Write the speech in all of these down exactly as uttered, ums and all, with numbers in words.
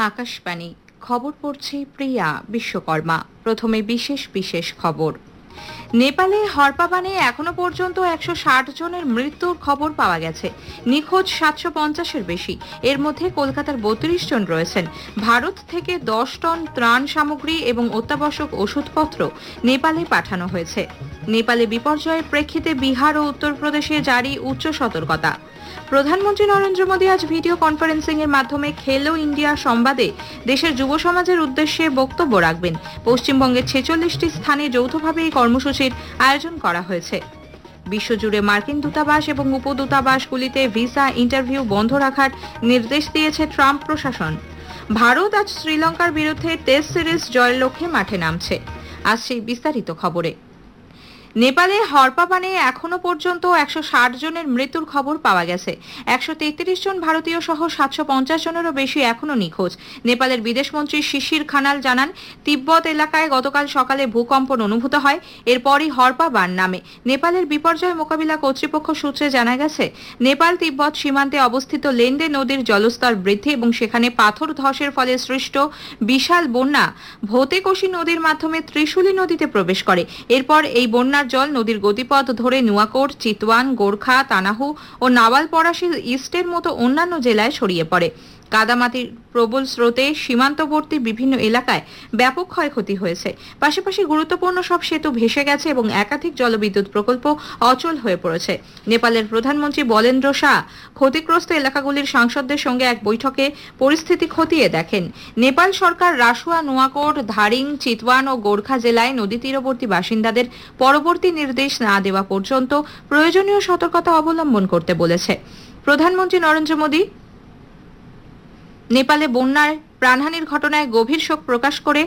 আকাশবাণী খবর পড়ছে প্রিয়া বিশ্বকর্মা। প্রথমে বিশেষ বিশেষ খবর। নেপালে হরপাবানে এখনো পর্যন্ত একশো ষাট জনের মৃত্যুর খবর পাওয়া গেছে। নিখোঁজ সাতশো পঞ্চাশের বেশি। এর মধ্যে কলকাতার বত্রিশ জন রয়েছেন। ভারত থেকে দশ টন ত্রাণ সামগ্রী এবং অত্যাবশ্যক ওষুধপত্র নেপালে পাঠানো হয়েছে। নেপালে বিপর্যয়ের প্রেক্ষিতে বিহার ও উত্তরপ্রদেশে জারি উচ্চ সতর্কতা। প্রধানমন্ত্রী নরেন্দ্র মোদী আজ ভিডিও কনফারেন্সিং এর মাধ্যমে খেলো ইন্ডিয়া সংবাদে দেশের যুব সমাজের উদ্দেশ্যে বক্তব্য রাখবেন। পশ্চিমবঙ্গের ছেচল্লিশটি স্থানে যৌথভাবে এই কর্মসূচির আয়োজন করা হয়েছে। বিশ্বজুড়ে মার্কিন দূতাবাস এবং উপদূতাবাসগুলিতে ভিসা ইন্টারভিউ বন্ধ রাখার নির্দেশ দিয়েছে ট্রাম্প প্রশাসন। ভারত আজ শ্রীলঙ্কার বিরুদ্ধে টেস্ট সিরিজ জয়ের লক্ষ্যে মাঠে নামছে। আজ সেই বিস্তারিত খবরে। নেপালে হরপাবানে এখনো পর্যন্ত একশো ষাট জনের মৃত্যুর খবর পাওয়া গেছে। একশো তেত্রিশ জন ভারতীয় সহ সাতশো পঞ্চাশ জনেরও বেশি এখনো নিখোঁজ। নেপালের বিদেশমন্ত্রী শিশির খানাল জানান, তিব্বত এলাকায় গতকাল সকালে ভূকম্পন অনুভূত হয়। এরপরই হরপাবান নামে। নেপালের বিপর্যয় মোকাবিলা কর্তৃপক্ষ সূত্রে জানা গেছে, নেপাল তিব্বত সীমান্তে অবস্থিত লেন্ডে নদীর জলস্তর বৃদ্ধি এবং সেখানে পাথর ধসের ফলে সৃষ্ট বিশাল বন্যা ভোতেকোশি নদীর মাধ্যমে ত্রিশুলি নদীতে প্রবেশ করে। এরপর এই বন্যার জল নদীর গতিপথ ধরে নুয়াকোট, চিতওয়ান, গোর্খা, তানাহু ও নাওয়ালপরাসি ইস্টের মতো অন্যান্য জেলায় ছড়িয়ে পড়ে। কাদামাটির প্রবল স্রোতে সীমান্তবর্তী বিভিন্ন এলাকায় ব্যাপক ক্ষয়ক্ষতি হয়েছে। পাশাপাশি গুরুত্বপূর্ণ সব সেতু ভেসে গেছে এবং একাধিক জলবিদ্যুৎ প্রকল্প অচল হয়ে পড়েছে। নেপালের প্রধানমন্ত্রী বলেন্দ্র শাহ ক্ষতিগ্রস্ত এলাকাগুলির সাংসদদের সঙ্গে এক বৈঠকে পরিস্থিতি খতিয়ে দেখেন। নেপাল সরকার রাসুয়া, নুয়াকোট, ধারিং, চিতওয়ান ও গোর্খা জেলায় নদী তীরবর্তী বাসিন্দাদের পরবর্তী নির্দেশ না দেওয়া পর্যন্ত প্রয়োজনীয় সতর্কতা অবলম্বন করতে বলেছে। প্রধানমন্ত্রী নরেন্দ্র মোদী নেপালে বন্যায় প্রাণহানির ঘটনায় গভীর শোক প্রকাশ করে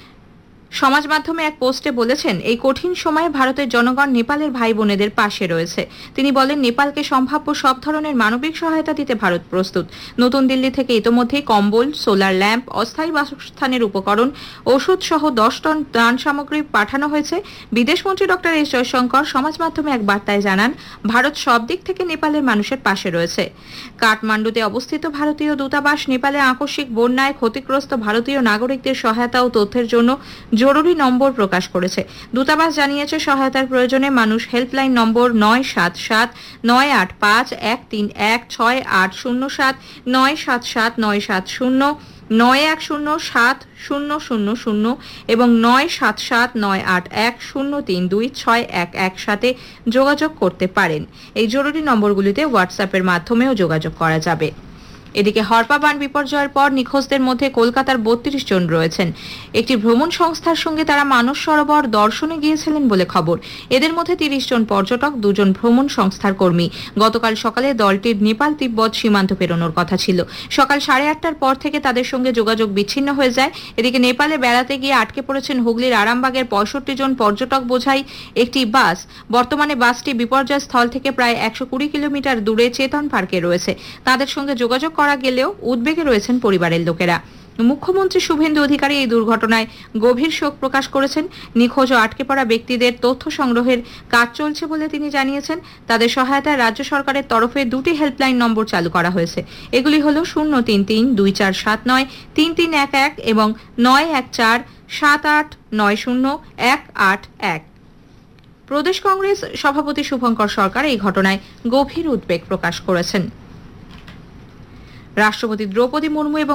সমাজ মাধ্যমে এক পোস্টে বলেছেন, এই কঠিন সময়ে ভারতের জনগণ নেপালের ভাই বোনেদের পাশে রয়েছে। তিনি বলেন, নেপালকে সম্ভাব্য সব ধরনের মানবিক সহায়তা দিতে ভারত প্রস্তুত। নতুন দিল্লি থেকে ইতোমধ্যেই কম্বল, সোলার ল্যাম্প, অস্থায়ী বাসস্থানের উপকরণ, ওষুধ সহ দশ টন ত্রাণ সামগ্রী পাঠানো হয়েছে। বিদেশমন্ত্রী ডক্টর এস জয়শঙ্কর সমাজ মাধ্যমে এক বার্তায় জানান, ভারত সব দিক থেকে নেপালের মানুষের পাশে রয়েছে। কাঠমান্ডুতে অবস্থিত ভারতীয় দূতাবাস নেপালে আকস্মিক বন্যায় ক্ষতিগ্রস্ত ভারতীয় নাগরিকদের সহায়তা ও তথ্যের জন্য জরুরি নম্বর প্রকাশ করেছে। দূতাবাস জানিয়েছে, সহায়তার প্রয়োজনে মানুষ হেল্পলাইন নম্বর নয় সাত সাত নয় আট পাঁচ এক তিন এক ছয় আট শূন্য সাত নয় সাত সাত নয় সাত শূন্য নয় এক শূন্য সাত শূন্য শূন্য শূন্য এবং নয় সাত সাত নয় আট এক শূন্য তিন দুই ছয় এক এক সাথে যোগাযোগ করতে পারেন। এই জরুরি নম্বরগুলিতে হোয়াটসঅ্যাপের মাধ্যমেও যোগাযোগ করা যাবে। এদিকে হরপাবান বিপর্যয়ের পর নিখোঁজদের মধ্যে কলকাতার বত্রিশ জন রয়েছেন। একটি ভ্রমণ সংস্থার সঙ্গে তারা মানস সরোবর দর্শনে গিয়েছিলেন বলে খবর। এদের মধ্যে তিরিশ জন পর্যটক, দুজন ভ্রমণ সংস্থার কর্মী। গতকাল সকালে দলটির নেপাল তিব্বত সীমান্ত পেরোনোর কথা ছিল। সকাল সাড়ে আটটার পর থেকে তাদের সঙ্গে যোগাযোগ বিচ্ছিন্ন হয়ে যায়। এদিকে নেপালে বেড়াতে গিয়ে আটকে পড়েছেন হুগলির আরামবাগের পঁয়ষট্টি জন পর্যটক বোঝাই একটি বাস। বর্তমানে বাসটি বিপর্যয় স্থল থেকে প্রায় একশো কুড়ি কিলোমিটার দূরে চেতন পার্কে রয়েছে। তাদের সঙ্গে যোগাযোগ করা গেলেও উদ্বেগে রয়েছেন পরিবারের লোকেরা। মুখ্যমন্ত্রী শুভেন্দু অধিকারী এই দুর্ঘটনায় গভীর শোক প্রকাশ করেছেন। নিখোঁজ ও আটকে পড়া ব্যক্তিদের তথ্য সংগ্রহের কাজ চলছে বলে তিনি জানিয়েছেন। তাদের সহায়তায় রাজ্য সরকারের তরফে দুটি হেল্পলাইন নম্বর চালু করা হয়েছে। এগুলি হল শূন্য তিন তিন দুই চার সাত নয় তিন তিন এক এক এবং নয় এক চার সাত আট নয় শূন্য এক আট এক। প্রদেশ কংগ্রেস সভাপতি শুভঙ্কর সরকার এই ঘটনায় গভীর উদ্বেগ প্রকাশ করেছেন। রাষ্ট্রপতি দ্রৌপদী মুর্মু এবং